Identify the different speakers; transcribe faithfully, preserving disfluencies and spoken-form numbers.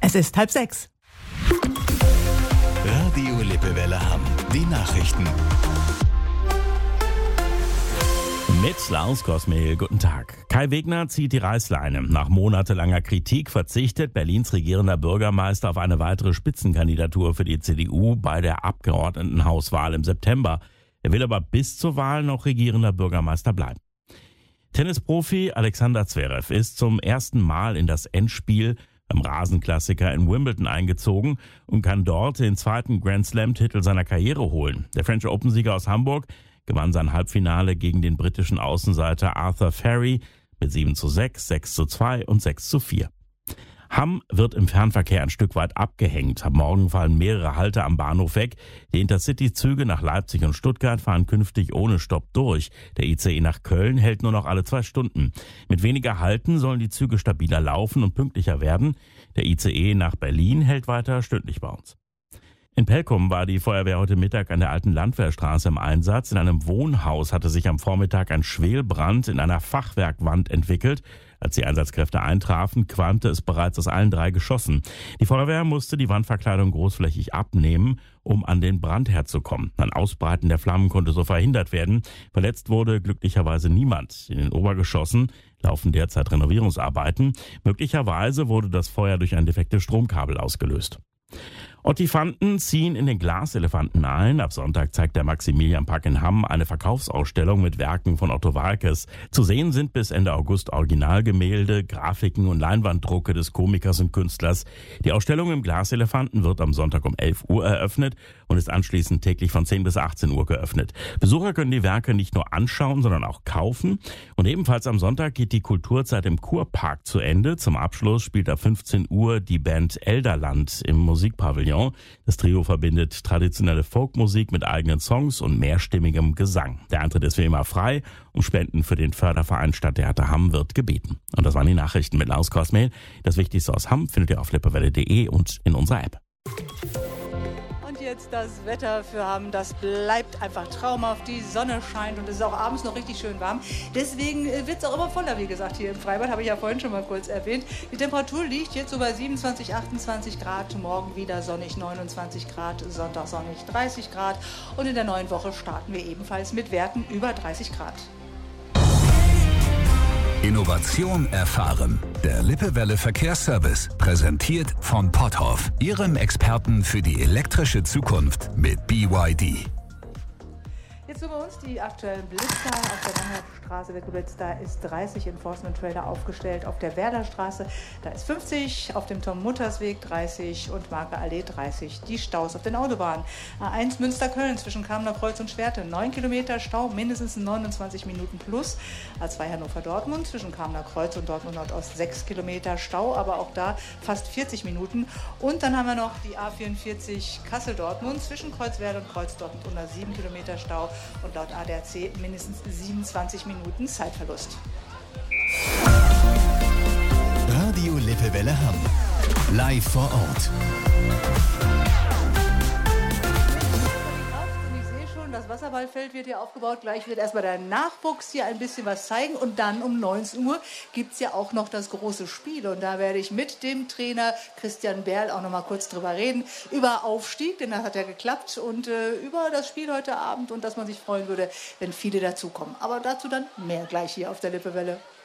Speaker 1: Es ist halb sechs.
Speaker 2: Radio Lippewelle Hamm. Die Nachrichten.
Speaker 3: Mit Lars Kosmehl, guten Tag. Kai Wegner zieht die Reißleine. Nach monatelanger Kritik verzichtet Berlins regierender Bürgermeister auf eine weitere Spitzenkandidatur für die C D U bei der Abgeordnetenhauswahl im September. Er will aber bis zur Wahl noch regierender Bürgermeister bleiben. Tennisprofi Alexander Zverev ist zum ersten Mal in das Endspiel beim Rasenklassiker in Wimbledon eingezogen und kann dort den zweiten Grand-Slam-Titel seiner Karriere holen. Der French Open-Sieger aus Hamburg gewann sein Halbfinale gegen den britischen Außenseiter Arthur Ferry mit sieben zu sechs, sechs zu zwei und sechs zu vier. Hamm wird im Fernverkehr ein Stück weit abgehängt. Am Morgen fallen mehrere Halte am Bahnhof weg. Die Intercity-Züge nach Leipzig und Stuttgart fahren künftig ohne Stopp durch. Der I C E nach Köln hält nur noch alle zwei Stunden. Mit weniger Halten sollen die Züge stabiler laufen und pünktlicher werden. Der I C E nach Berlin hält weiter stündlich bei uns. In Pelkum war die Feuerwehr heute Mittag an der alten Landwehrstraße im Einsatz. In einem Wohnhaus hatte sich am Vormittag ein Schwelbrand in einer Fachwerkwand entwickelt. Als die Einsatzkräfte eintrafen, qualmte es bereits aus allen drei Geschossen. Die Feuerwehr musste die Wandverkleidung großflächig abnehmen, um an den Brandherd zu kommen. Ein Ausbreiten der Flammen konnte so verhindert werden. Verletzt wurde glücklicherweise niemand. In den Obergeschossen laufen derzeit Renovierungsarbeiten. Möglicherweise wurde das Feuer durch ein defektes Stromkabel ausgelöst. Ottifanten ziehen in den Glaselefanten ein. Ab Sonntag zeigt der Maximilianpark in Hamm eine Verkaufsausstellung mit Werken von Otto Waalkes. Zu sehen sind bis Ende August Originalgemälde, Grafiken und Leinwanddrucke des Komikers und Künstlers. Die Ausstellung im Glaselefanten wird am Sonntag um elf Uhr eröffnet und ist anschließend täglich von zehn bis achtzehn Uhr geöffnet. Besucher können die Werke nicht nur anschauen, sondern auch kaufen. Und ebenfalls am Sonntag geht die Kulturzeit im Kurpark zu Ende. Zum Abschluss spielt ab fünfzehn Uhr die Band Elderland im Musikpavillon. Das Trio verbindet traditionelle Folkmusik mit eigenen Songs und mehrstimmigem Gesang. Der Eintritt ist wie immer frei. Um Spenden für den Förderverein Stadttheater Hamm wird gebeten. Und das waren die Nachrichten mit Lars Kosmehl. Das Wichtigste aus Hamm findet ihr auf lippewelle punkt de und in unserer App.
Speaker 1: Jetzt das Wetter für Hamm, das bleibt einfach traumhaft. Die Sonne scheint und es ist auch abends noch richtig schön warm. Deswegen wird es auch immer voller, wie gesagt, hier im Freibad, habe ich ja vorhin schon mal kurz erwähnt. Die Temperatur liegt jetzt so bei siebenundzwanzig, achtundzwanzig Grad, morgen wieder sonnig neunundzwanzig Grad, Sonntag sonnig dreißig Grad und in der neuen Woche starten wir ebenfalls mit Werten über dreißig Grad.
Speaker 2: Innovation erfahren. Der Lippewelle Verkehrsservice, präsentiert von Potthoff, Ihrem Experten für die elektrische Zukunft mit B Y D.
Speaker 1: Jetzt so bei uns die aktuellen Blitzer auf der Mannheimstraße wird geblitzt. Da ist dreißig Enforcement Trailer aufgestellt. Auf der Werderstraße, da ist fünfzig, auf dem Tom-Mutters-Weg dreißig und Marke Allee dreißig. Die Staus auf den Autobahnen. A eins Münster-Köln zwischen Kamener Kreuz und Schwerte. neun Kilometer Stau, mindestens neunundzwanzig Minuten plus. A zwei Hannover-Dortmund zwischen Kamener Kreuz und Dortmund Nordost sechs Kilometer Stau, aber auch da fast vierzig Minuten. Und dann haben wir noch die A vierundvierzig Kassel-Dortmund zwischen Kreuzwerder und Kreuz-Dortmund unter sieben Kilometer Stau. Und laut A D A C mindestens siebenundzwanzig Minuten Zeitverlust.
Speaker 2: Radio Lippewelle Hamm. Live vor Ort.
Speaker 1: Das Wasserballfeld wird hier aufgebaut. Gleich wird erstmal der Nachwuchs hier ein bisschen was zeigen. Und dann um neunzehn Uhr gibt es ja auch noch das große Spiel. Und da werde ich mit dem Trainer Christian Berl auch noch mal kurz drüber reden. Über Aufstieg, denn das hat ja geklappt. Und äh, über das Spiel heute Abend. Und dass man sich freuen würde, wenn viele dazukommen. Aber dazu dann mehr gleich hier auf der Lippewelle.